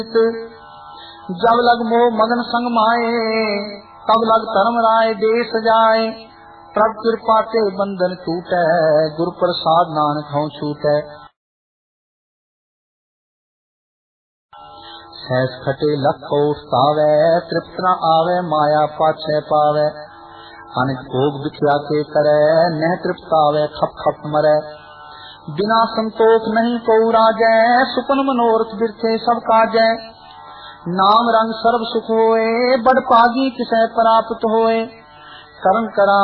जब लग मोह मगन संग माए, तब लग धर्म राय देश जाए। प्रभ कृपा ते बंधन टूटै, गुर प्रसाद नानक हूँ छूटै। सहस खटे लख कोट तावै, तृप्त न आवे माया पाछै पावै। अनित भोग बिख्या के करे, नह तृप्त आवे खप खप मरै। बिना संतोष नहीं को राजै, सुपन मनोरथ बिरथे सब काजै। नाम रंग सर्व सुख होए, बड़ पागी किसै प्राप्त होए। करन करा